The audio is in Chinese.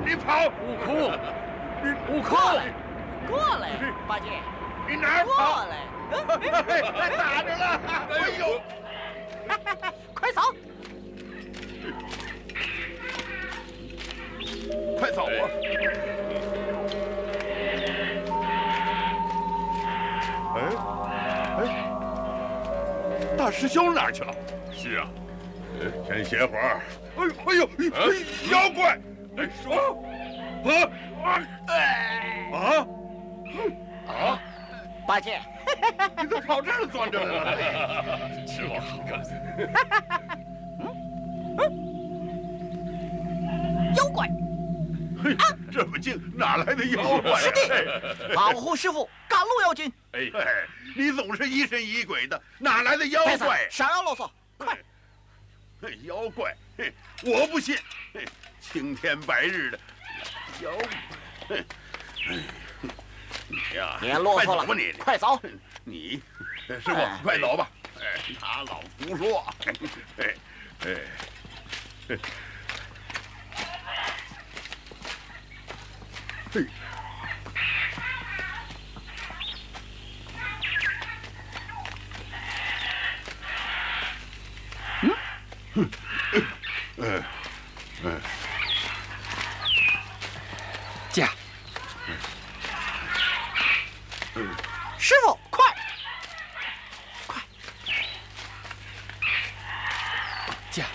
你跑！ 悟空，悟空， 过来，八戒， 你哪儿过跑？ 来， 打着了！哎呦！ 快走！ 快走啊！哎，大师兄哪儿去了？ 是啊， 先歇会儿。哎呦，妖怪！ 哎，说， 八戒， 你怎么跑这儿钻着来了？ 师傅， 妖怪！ 嘿，这么近，哪来的妖怪？ 师弟，保护师傅，赶路要紧。 哎，你总是疑神疑鬼的，哪来的妖怪？ 少要啰嗦，快！ 妖怪，我不信！青天白日的，妖怪！你呀， 别啰嗦了， 快走吧你！ 快走！ 你，师傅，快走吧！他老胡说。 驾！师傅，快！快！驾！